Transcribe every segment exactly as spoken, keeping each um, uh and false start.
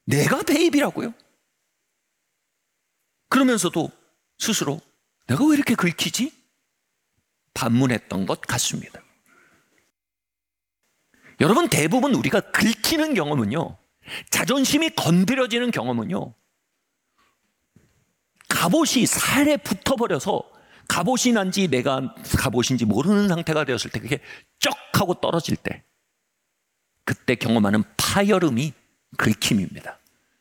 내가 베이비라고요? 그러면서도 스스로 내가 왜 이렇게 긁히지? 반문했던 것 같습니다. 여러분, 대부분 우리가 긁히는 경험은요, 자존심이 건드려지는 경험은요, 갑옷이 살에 붙어버려서 갑옷이 난지 내가 갑옷인지 모르는 상태가 되었을 때 그게 쩍 하고 떨어질 때, 그때 경험하는 파열음이 긁힘입니다.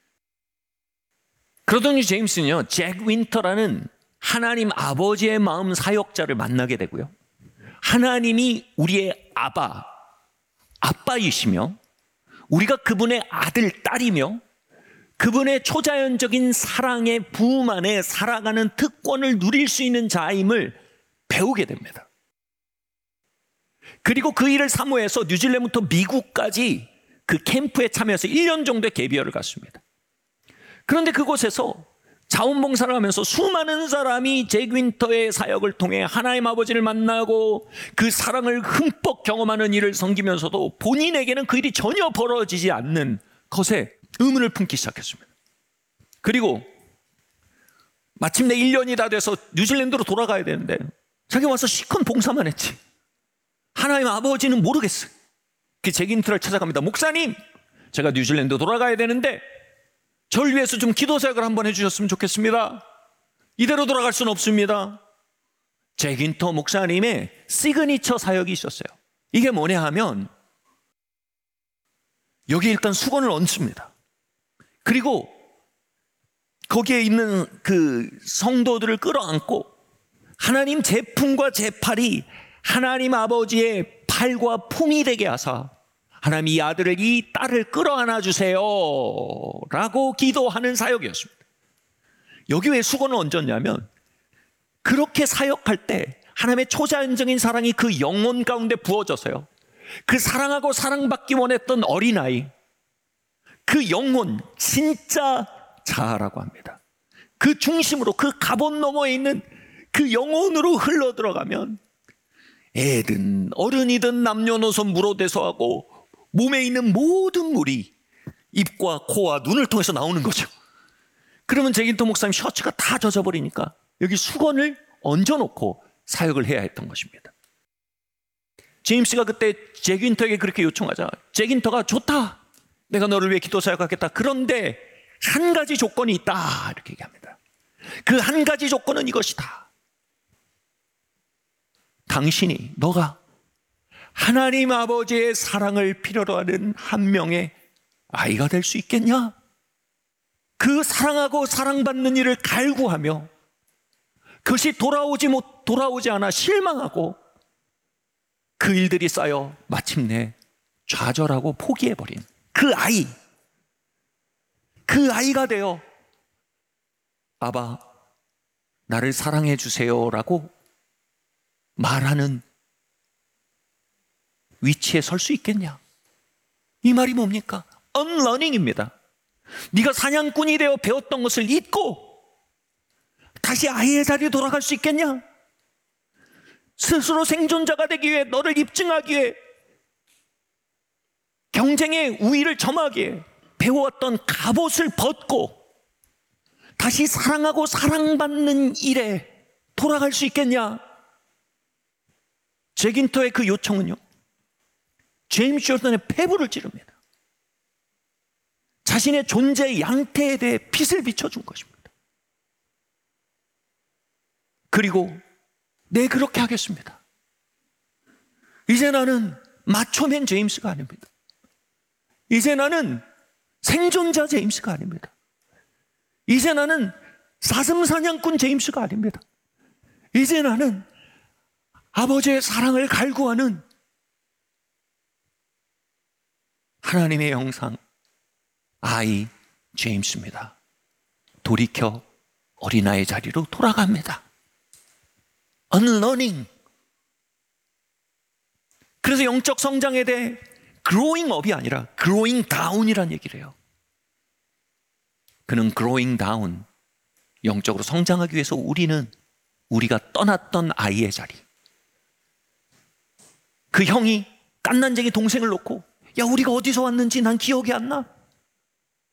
그러더니 제임스는요, 잭 윈터라는 하나님 아버지의 마음 사역자를 만나게 되고요, 하나님이 우리의 아바, 아빠이시며 우리가 그분의 아들, 딸이며 그분의 초자연적인 사랑의 부음 안에 살아가는 특권을 누릴 수 있는 자임을 배우게 됩니다. 그리고 그 일을 사모해서 뉴질랜드부터 미국까지 그 캠프에 참여해서 일 년 정도의 개비어를 갔습니다. 그런데 그곳에서 자원봉사를 하면서 수많은 사람이 잭 윈터의 사역을 통해 하나님 아버지를 만나고 그 사랑을 흠뻑 경험하는 일을 섬기면서도 본인에게는 그 일이 전혀 벌어지지 않는 것에 의문을 품기 시작했습니다. 그리고 마침내 일 년이 다 돼서 뉴질랜드로 돌아가야 되는데 자기 와서 시컨 봉사만 했지 하나님 아버지는 모르겠어요. 그 잭 윈터를 찾아갑니다. 목사님, 제가 뉴질랜드 돌아가야 되는데 저를 위해서 좀 기도 사역을 한번 해주셨으면 좋겠습니다. 이대로 돌아갈 수는 없습니다. 잭 윈터 목사님의 시그니처 사역이 있었어요. 이게 뭐냐 하면 여기 일단 수건을 얹습니다. 그리고 거기에 있는 그 성도들을 끌어안고 하나님 제 품과 제 팔이 하나님 아버지의 팔과 품이 되게 하사 하나님 이 아들을, 이 딸을 끌어안아 주세요 라고 기도하는 사역이었습니다. 여기 왜 수건을 얹었냐면 그렇게 사역할 때 하나님의 초자연적인 사랑이 그 영혼 가운데 부어져서요, 그 사랑하고 사랑받기 원했던 어린아이, 그 영혼, 진짜 자아라고 합니다. 그 중심으로, 그 갑옷 너머에 있는 그 영혼으로 흘러 들어가면 애든 어른이든 남녀노소 물어대소하고 몸에 있는 모든 물이 입과 코와 눈을 통해서 나오는 거죠. 그러면 잭 윈터 목사님 셔츠가 다 젖어버리니까 여기 수건을 얹어놓고 사역을 해야 했던 것입니다. 제임스가 그때 잭 윈터에게 그렇게 요청하자 잭 윈터가 좋다, 내가 너를 위해 기도 사역하겠다. 그런데 한 가지 조건이 있다 이렇게 얘기합니다. 그 한 가지 조건은 이것이다. 당신이, 너가 하나님 아버지의 사랑을 필요로 하는 한 명의 아이가 될 수 있겠냐? 그 사랑하고 사랑받는 일을 갈구하며 그것이 돌아오지 못, 돌아오지 않아 실망하고 그 일들이 쌓여 마침내 좌절하고 포기해버린 그 아이, 그 아이가 되어 아바, 나를 사랑해 주세요 라고 말하는 위치에 설 수 있겠냐? 이 말이 뭡니까? 언러닝입니다. 네가 사냥꾼이 되어 배웠던 것을 잊고 다시 아이의 자리에 돌아갈 수 있겠냐? 스스로 생존자가 되기 위해, 너를 입증하기 위해, 경쟁의 우위를 점하기 위해 배워왔던 갑옷을 벗고 다시 사랑하고 사랑받는 일에 돌아갈 수 있겠냐? 잭 윈터의 그 요청은요, 제임스 조던의 폐부를 찌릅니다. 자신의 존재의 양태에 대해 빛을 비춰준 것입니다. 그리고 네, 그렇게 하겠습니다. 이제 나는 마초맨 제임스가 아닙니다. 이제 나는 생존자 제임스가 아닙니다. 이제 나는 사슴사냥꾼 제임스가 아닙니다. 이제 나는 아버지의 사랑을 갈구하는 하나님의 형상 아이 제임스입니다. 돌이켜 어린아이 자리로 돌아갑니다. Unlearning. 그래서 영적 성장에 대해 growing up이 아니라 growing down이라는 얘기를 해요. 그는 growing down, 영적으로 성장하기 위해서 우리는 우리가 떠났던 아이의 자리, 그 형이 깐난쟁이 동생을 놓고 야 우리가 어디서 왔는지 난 기억이 안 나,